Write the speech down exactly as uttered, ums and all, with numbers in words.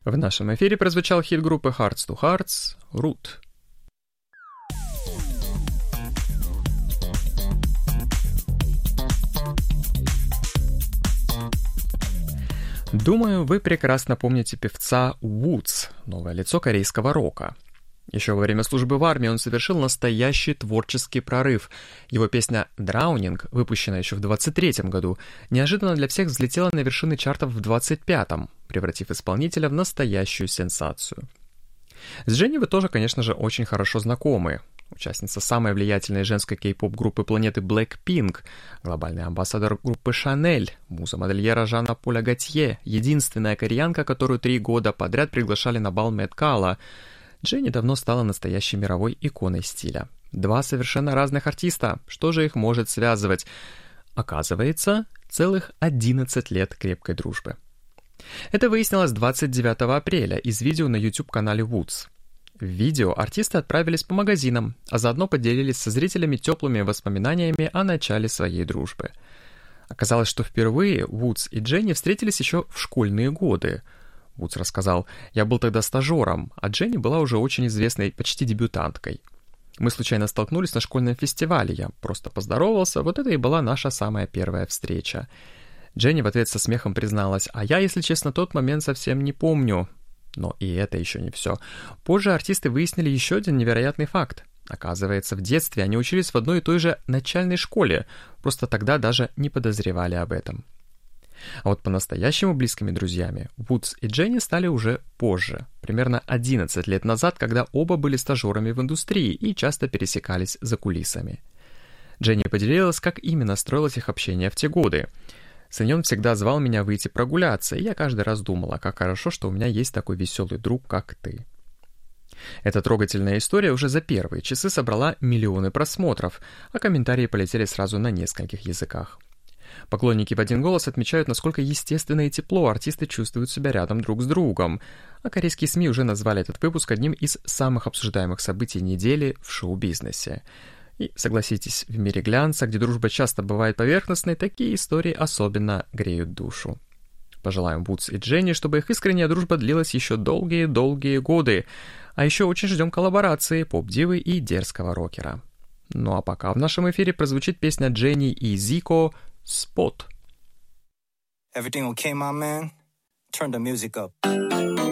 В нашем эфире прозвучал хит группы Hearts to Hearts «Root». Думаю, вы прекрасно помните певца Woods, новое лицо корейского рока. Еще во время службы в армии он совершил настоящий творческий прорыв. Его песня «Drowning», выпущенная еще в двадцать третьем году, неожиданно для всех взлетела на вершины чартов в двадцать пятом, превратив исполнителя в настоящую сенсацию. С Дженни вы тоже, конечно же, очень хорошо знакомы. Участница самой влиятельной женской кей-поп-группы планеты Blackpink, глобальный амбассадор группы Chanel, муза модельера Жана-Поля Готье, единственная кореянка, которую три года подряд приглашали на бал Met Gala. Дженни давно стала настоящей мировой иконой стиля. Два совершенно разных артиста. Что же их может связывать? Оказывается, целых одиннадцать лет крепкой дружбы. Это выяснилось двадцать девятого апреля из видео на YouTube-канале Woods. В видео артисты отправились по магазинам, а заодно поделились со зрителями теплыми воспоминаниями о начале своей дружбы. Оказалось, что впервые Woods и Дженни встретились еще в школьные годы. Woods рассказал: «Я был тогда стажером, а Дженни была уже очень известной, почти дебютанткой. Мы случайно столкнулись на школьном фестивале, я просто поздоровался, вот это и была наша самая первая встреча». Дженни в ответ со смехом призналась: «А я, если честно, тот момент совсем не помню». Но и это еще не все. Позже артисты выяснили еще один невероятный факт. Оказывается, в детстве они учились в одной и той же начальной школе, просто тогда даже не подозревали об этом. А вот по-настоящему близкими друзьями Woods и Дженни стали уже позже, примерно одиннадцать лет назад, когда оба были стажерами в индустрии и часто пересекались за кулисами. Дженни поделилась, как именно строилось их общение в те годы. «Саньон всегда звал меня выйти прогуляться, и я каждый раз думала, как хорошо, что у меня есть такой веселый друг, как ты». Эта трогательная история уже за первые часы собрала миллионы просмотров, а комментарии полетели сразу на нескольких языках. Поклонники в один голос отмечают, насколько естественно и тепло артисты чувствуют себя рядом друг с другом, а корейские СМИ уже назвали этот выпуск одним из самых обсуждаемых событий недели в шоу-бизнесе. И, согласитесь, в мире глянца, где дружба часто бывает поверхностной, такие истории особенно греют душу. Пожелаем Woods и Дженни, чтобы их искренняя дружба длилась еще долгие-долгие годы. А еще очень ждем коллаборации поп-дивы и дерзкого рокера. Ну а пока в нашем эфире прозвучит песня Дженни и Zico «Spot». Everything okay, my man? Turn the music up.